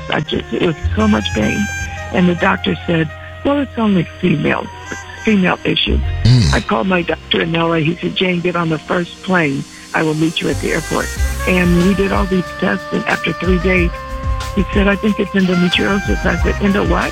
It was so much pain. And the doctor said, well, it's only female issues. I called my doctor in L.A. He said, Jane, get on the first plane. I will meet you at the airport. And we did all these tests, and after 3 days, he said, I think it's endometriosis. I said, endo what?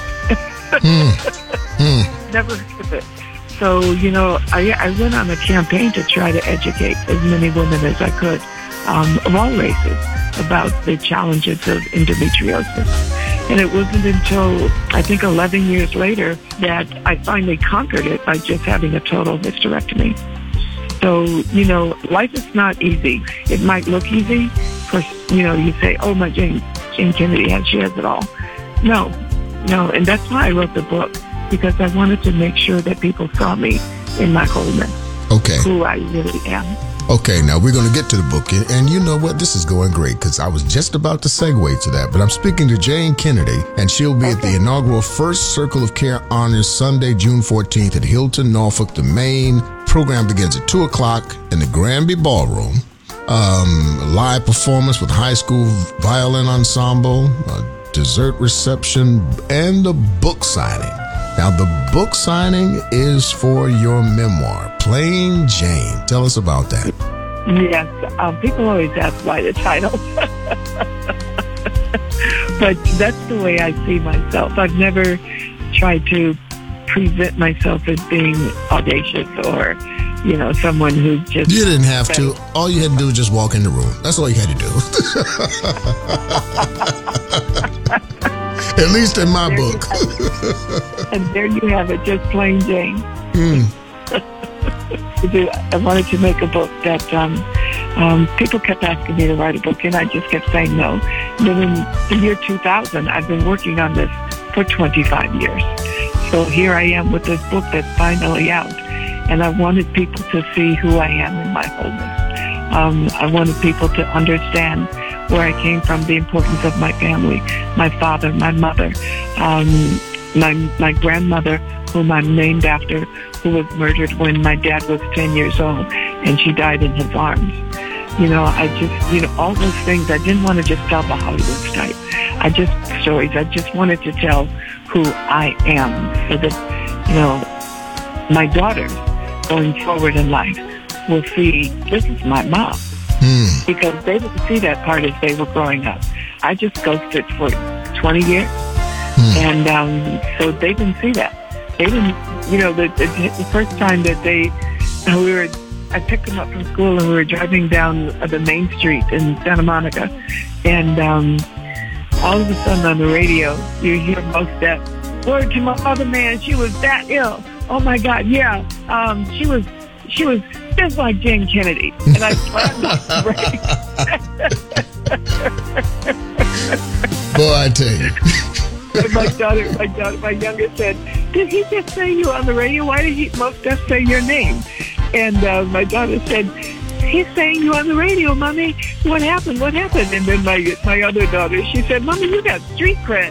Never heard of it. So, I went on a campaign to try to educate as many women as I could of all races about the challenges of endometriosis. And it wasn't until, I think, 11 years later that I finally conquered it by just having a total hysterectomy. So, life is not easy. It might look easy. You say, oh, my Jane Kennedy, she has it all. No. And that's why I wrote the book, because I wanted to make sure that people saw me in my wholeness. Okay. Who I really am. Okay, now we're going to get to the book. And you know what? This is going great because I was just about to segue to that. But I'm speaking to Jane Kennedy, and she'll be at the inaugural First Circle of Care Honors Sunday, June 14th at Hilton, Norfolk, the main program begins at 2 o'clock in the Granby Ballroom. Live performance with high school violin ensemble, dessert reception, and a book signing. Now, the book signing is for your memoir, Plain Jane. Tell us about that. Yes. People always ask why the title. But that's the way I see myself. I've never tried to present myself as being audacious or, someone who just... You didn't have to. All you had to do was just walk in the room. That's all you had to do. At least in my book. And there you have it, just Plain Jane. I wanted to make a book that people kept asking me to write a book, and I just kept saying no. Then in the year 2000, I've been working on this for 25 years. So here I am with this book that's finally out. And I wanted people to see who I am in my wholeness. I wanted people to understand where I came from, the importance of my family, my father, my mother, my grandmother, whom I'm named after, who was murdered when my dad was 10 years old, and she died in his arms. All those things. I didn't want to just tell the Hollywood type. Stories. I just wanted to tell who I am, so that, my daughters going forward in life will see this is my mom. Because they didn't see that part as they were growing up. I just ghosted for 20 years. And so they didn't see that. They didn't, the first time that I picked them up from school and we were driving down the main street in Santa Monica. And all of a sudden on the radio, you hear Mos Def, word to my mother, man, she was that ill. Oh my God, yeah. She was just like Jane Kennedy. And I slammed on the brakes. Boy, I tell you. My youngest said, did he just say you on the radio? Why did he Mos Def say your name? And my daughter said, he's saying you on the radio, Mommy. What happened? And then my other daughter, she said, Mommy, you got street cred.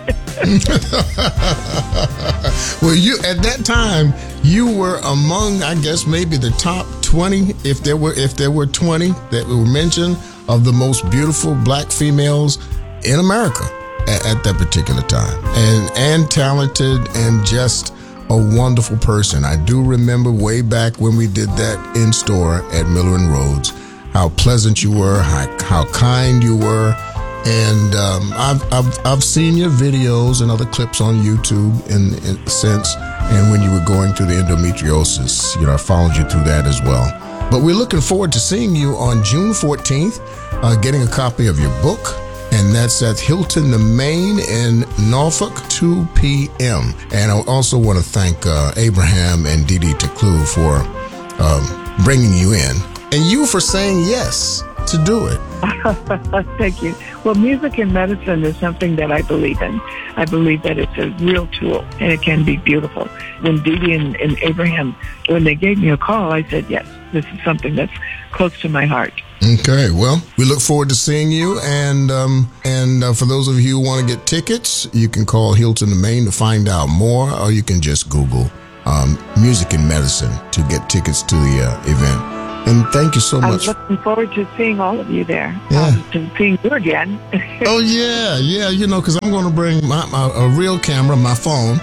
Well, at that time, you were among, I guess, maybe the top 20, if there were 20 that were mentioned, of the most beautiful black females in America at that particular time, and talented and just a wonderful person. I do remember way back when we did that in store at Miller and Rhodes, how pleasant you were, how kind you were. And I've seen your videos and other clips on YouTube since, and when you were going through the endometriosis, I followed you through that as well. But we're looking forward to seeing you on June 14th, getting a copy of your book, and that's at Hilton the Main in Norfolk, 2 p.m. And I also want to thank Abraham and Didi Teclou for bringing you in, and you for saying yes to do it. Thank you. Well, music and medicine is something that I believe in. I believe that it's a real tool, and it can be beautiful. When Didi and Abraham, when they gave me a call, I said, yes, this is something that's close to my heart. Okay, well, we look forward to seeing you, and for those of you who want to get tickets, you can call Hilton the Main to find out more, or you can just Google music and medicine to get tickets to the event. And thank you so I'm much. looking forward to seeing all of you there. Yeah. To seeing you again. Oh, yeah. You know, because I'm going to bring a real camera, my phone,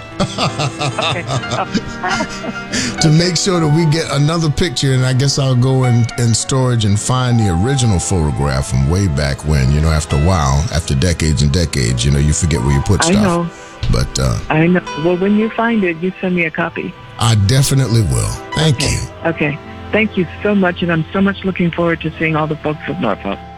to make sure that we get another picture. And I guess I'll go in storage and find the original photograph from way back when, you know, after a while, after decades and decades, you know, you forget where you put stuff. I know. But I know. Well, when you find it, you send me a copy. I definitely will. Thank you. Okay. Thank you so much, and I'm so much looking forward to seeing all the folks of Norfolk.